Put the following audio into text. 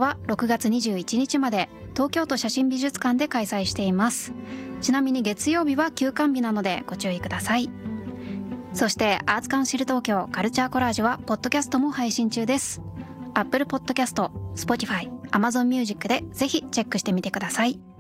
は6月21日まで東京都写真美術館で開催しています。ちなみに月曜日は休館日なのでご注意ください。そしてアーツカウンシル東京カルチャーコラージュはポッドキャストも配信中です。Apple Podcast、Spotify、Amazon Music でぜひチェックしてみてください。